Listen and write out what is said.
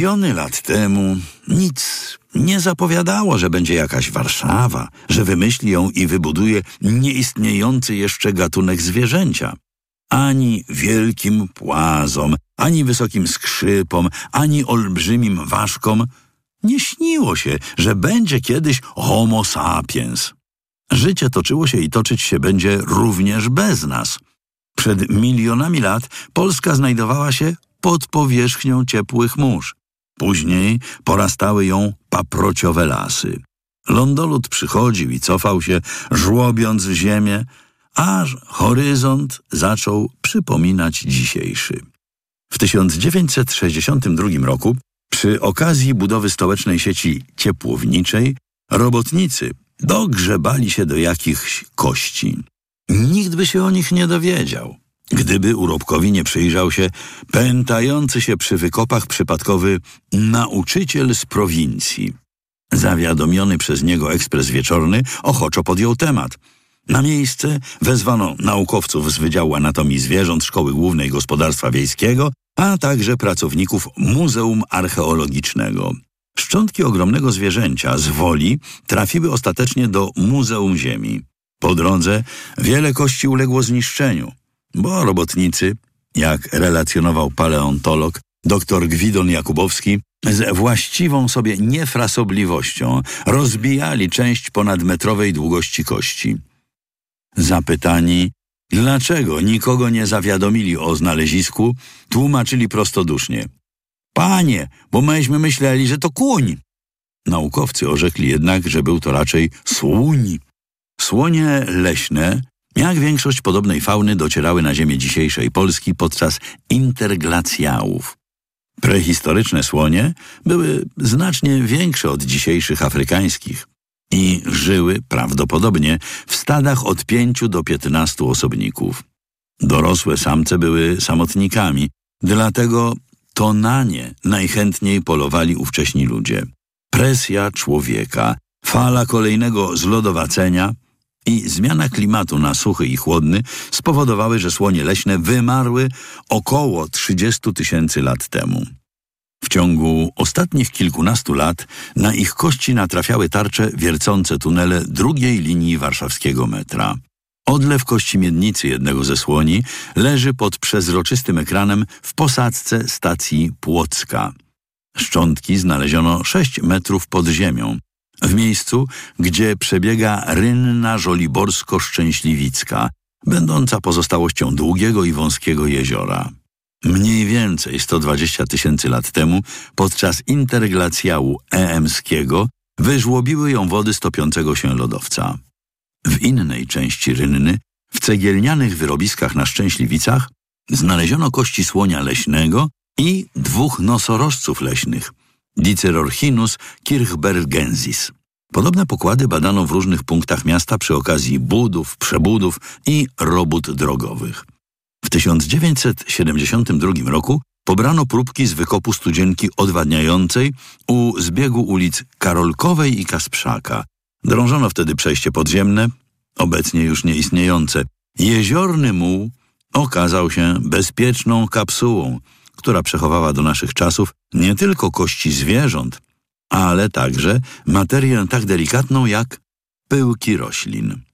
Miliony lat temu nic nie zapowiadało, że będzie jakaś Warszawa, że wymyśli ją i wybuduje nieistniejący jeszcze gatunek zwierzęcia. Ani wielkim płazom, ani wysokim skrzypom, ani olbrzymim ważkom nie śniło się, że będzie kiedyś Homo sapiens. Życie toczyło się i toczyć się będzie również bez nas. Przed milionami lat Polska znajdowała się pod powierzchnią ciepłych mórz. Później porastały ją paprociowe lasy. Lądolud przychodził i cofał się, żłobiąc w ziemię, aż horyzont zaczął przypominać dzisiejszy. W 1962 roku, przy okazji budowy stołecznej sieci ciepłowniczej, robotnicy dogrzebali się do jakichś kości. Nikt by się o nich nie dowiedział, gdyby urobkowi nie przyjrzał się pętający się przy wykopach przypadkowy nauczyciel z prowincji. Zawiadomiony przez niego ekspres wieczorny ochoczo podjął temat. Na miejsce wezwano naukowców z Wydziału Anatomii Zwierząt Szkoły Głównej Gospodarstwa Wiejskiego, a także pracowników Muzeum Archeologicznego. Szczątki ogromnego zwierzęcia z Woli trafiły ostatecznie do Muzeum Ziemi. Po drodze wiele kości uległo zniszczeniu, bo robotnicy, jak relacjonował paleontolog dr Gwidon Jakubowski, z właściwą sobie niefrasobliwością rozbijali część ponadmetrowej długości kości. Zapytani, dlaczego nikogo nie zawiadomili o znalezisku, tłumaczyli prostodusznie. Panie, bo myśmy myśleli, że to kuń. Naukowcy orzekli jednak, że był to raczej słuń. Słonie leśne, jak większość podobnej fauny, docierały na ziemię dzisiejszej Polski podczas interglacjałów. Prehistoryczne słonie były znacznie większe od dzisiejszych afrykańskich i żyły prawdopodobnie w stadach od 5 do 15 osobników. Dorosłe samce były samotnikami, dlatego to na nie najchętniej polowali ówcześni ludzie. Presja człowieka, fala kolejnego zlodowacenia i zmiana klimatu na suchy i chłodny spowodowały, że słonie leśne wymarły około 30 000 lat temu. W ciągu ostatnich kilkunastu lat na ich kości natrafiały tarcze wiercące tunele drugiej linii warszawskiego metra. Odlew kości miednicy jednego ze słoni leży pod przezroczystym ekranem w posadzce stacji Płocka. Szczątki znaleziono 6 metrów pod ziemią, w miejscu, gdzie przebiega rynna żoliborsko-szczęśliwicka, będąca pozostałością długiego i wąskiego jeziora. Mniej więcej 120 000 lat temu, podczas interglacjału eemskiego, wyżłobiły ją wody stopiącego się lodowca. W innej części rynny, w cegielnianych wyrobiskach na Szczęśliwicach, znaleziono kości słonia leśnego i 2 nosorożców leśnych, Dicerorhinus kirchbergensis. Podobne pokłady badano w różnych punktach miasta przy okazji budów, przebudów i robót drogowych. W 1972 roku pobrano próbki z wykopu studzienki odwadniającej u zbiegu ulic Karolkowej i Kasprzaka. Drążono wtedy przejście podziemne, obecnie już nieistniejące. Jeziorny muł okazał się bezpieczną kapsułą, która przechowała do naszych czasów nie tylko kości zwierząt, ale także materię tak delikatną jak pyłki roślin.